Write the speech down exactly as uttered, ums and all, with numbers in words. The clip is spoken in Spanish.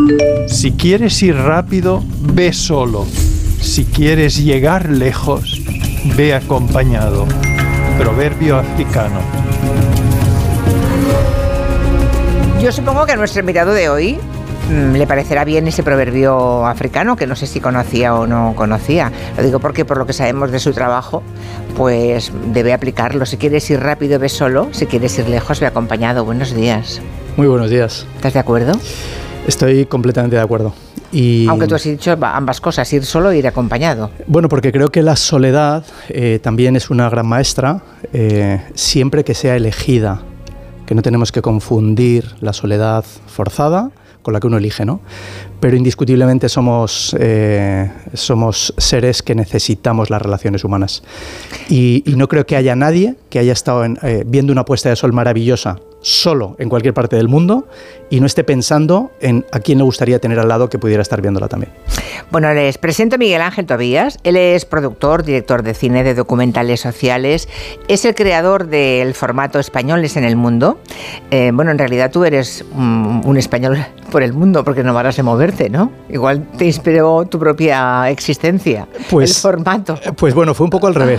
Si quieres ir rápido, ve solo. Si quieres llegar lejos, ve acompañado. Proverbio africano. Yo supongo que a nuestro invitado de hoy mmm, le parecerá bien ese proverbio africano, que no sé si conocía o no conocía. Lo digo porque por lo que sabemos de su trabajo, pues debe aplicarlo. Si quieres ir rápido, ve solo. Si quieres ir lejos, ve acompañado. Buenos días. Muy buenos días. ¿Estás de acuerdo? Estoy completamente de acuerdo. Y, aunque tú has dicho ambas cosas, ir solo e ir acompañado. Bueno, porque creo que la soledad eh, también es una gran maestra, eh, siempre que sea elegida, que no tenemos que confundir la soledad forzada con la que uno elige, ¿no? Pero indiscutiblemente somos, eh, somos seres que necesitamos las relaciones humanas. Y, y no creo que haya nadie que haya estado en, eh, viendo una puesta de sol maravillosa solo en cualquier parte del mundo y no esté pensando en a quién le gustaría tener al lado que pudiera estar viéndola también. Bueno, les presento a Miguel Ángel Tobías. Él es productor, director de cine, de documentales sociales. Es el creador del formato Españoles en el Mundo. Eh, bueno, en realidad tú eres un, un español por el mundo porque no paras de moverte, ¿no? Igual te inspiró tu propia existencia, pues, el formato. Pues bueno, fue un poco al revés.